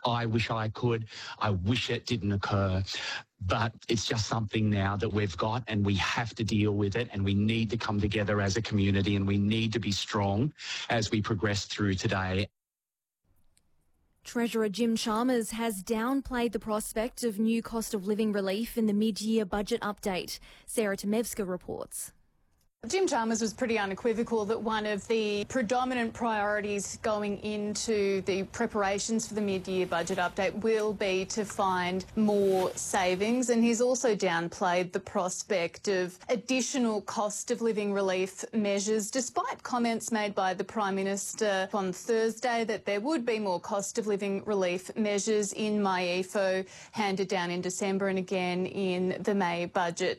I wish I could. I wish it didn't occur. But it's just something now that we've got, and we have to deal with it, and we need to come together as a community, and we need to be strong as we progress through today. Treasurer Jim Chalmers has downplayed the prospect of new cost of living relief in the mid-year budget update. Sarah Tomevska reports. Jim Chalmers was pretty unequivocal that one of the predominant priorities going into the preparations for the mid-year budget update will be to find more savings, and he's also downplayed the prospect of additional cost of living relief measures, despite comments made by the Prime Minister on Thursday that there would be more cost of living relief measures in MyEFO handed down in December and again in the May budget.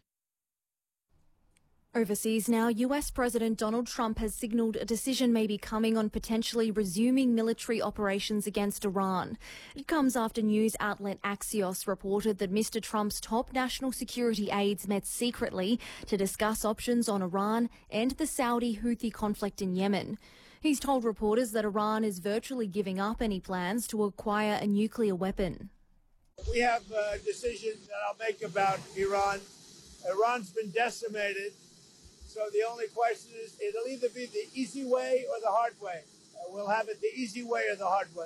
Overseas now, US President Donald Trump has signalled a decision may be coming on potentially resuming military operations against Iran. It comes after news outlet Axios reported that Mr. Trump's top national security aides met secretly to discuss options on Iran and the Saudi Houthi conflict in Yemen. He's told reporters that Iran is virtually giving up any plans to acquire a nuclear weapon. We have a decision that I'll make about Iran. Iran's been decimated. So the only question is, it'll either be the easy way or the hard way. We'll have it the easy way or the hard way.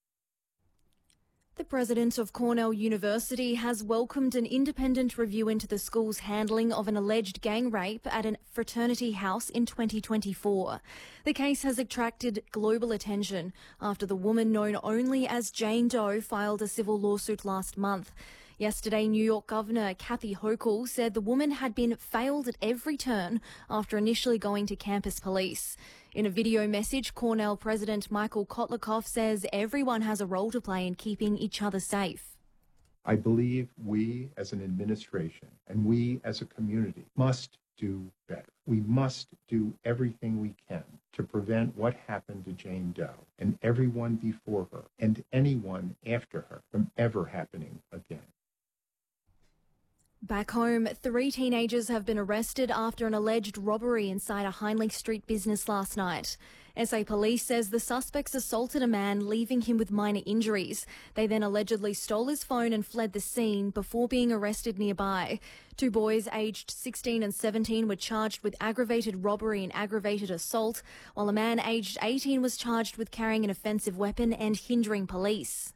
The president of Cornell University has welcomed an independent review into the school's handling of an alleged gang rape at a fraternity house in 2024. The case has attracted global attention after the woman known only as Jane Doe filed a civil lawsuit last month. Yesterday, New York Governor Kathy Hochul said the woman had been failed at every turn after initially going to campus police. In a video message, Cornell President Michael Kotlakoff says everyone has a role to play in keeping each other safe. I believe we as an administration and we as a community must do better. We must do everything we can to prevent what happened to Jane Doe and everyone before her and anyone after her from ever happening again. Back home, 3 teenagers have been arrested after an alleged robbery inside a Heinrich Street business last night. SA Police says the suspects assaulted a man, leaving him with minor injuries. They then allegedly stole his phone and fled the scene before being arrested nearby. 2 boys aged 16 and 17 were charged with aggravated robbery and aggravated assault, while a man aged 18 was charged with carrying an offensive weapon and hindering police.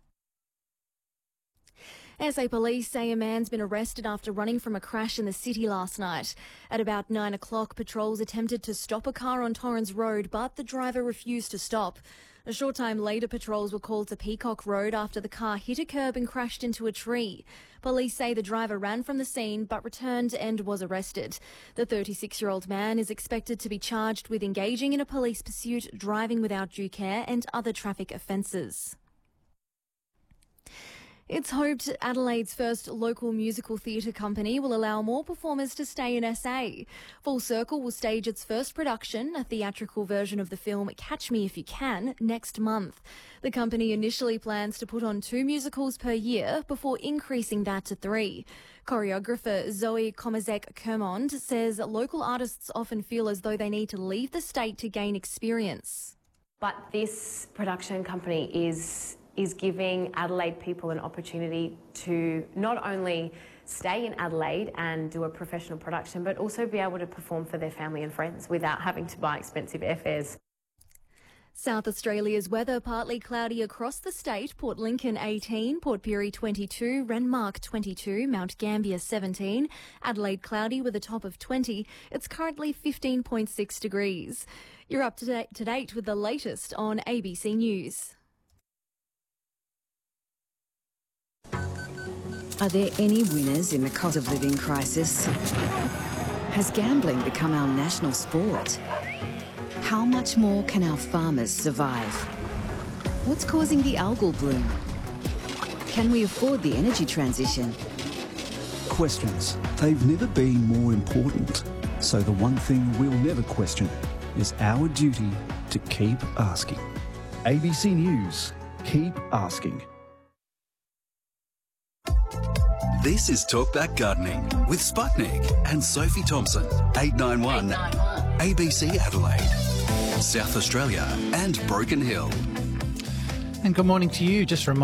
SA Police say a man's been arrested after running from a crash in the city last night. At about 9 o'clock, patrols attempted to stop a car on Torrens Road, but the driver refused to stop. A short time later, patrols were called to Peacock Road after the car hit a curb and crashed into a tree. Police say the driver ran from the scene but returned and was arrested. The 36-year-old man is expected to be charged with engaging in a police pursuit, driving without due care and other traffic offences. It's hoped Adelaide's first local musical theatre company will allow more performers to stay in SA. Full Circle will stage its first production, a theatrical version of the film Catch Me If You Can, next month. The company initially plans to put on 2 musicals per year before increasing that to 3. Choreographer Zoe Komazek-Kermond says local artists often feel as though they need to leave the state to gain experience. But this production company is giving Adelaide people an opportunity to not only stay in Adelaide and do a professional production, but also be able to perform for their family and friends without having to buy expensive airfares. South Australia's weather partly cloudy across the state. Port Lincoln 18, Port Pirie 22, Renmark 22, Mount Gambier 17, Adelaide cloudy with a top of 20. It's currently 15.6 degrees. You're up to date with the latest on ABC News. Are there any winners in the cost of living crisis? Has gambling become our national sport? How much more can our farmers survive? What's causing the algal bloom? Can we afford the energy transition? Questions. They've never been more important. So the one thing we'll never question is our duty to keep asking. ABC News. Keep asking. This is Talkback Gardening with Sputnik and Sophie Thompson, 891 ABC Adelaide, South Australia and Broken Hill. And good morning to you. Just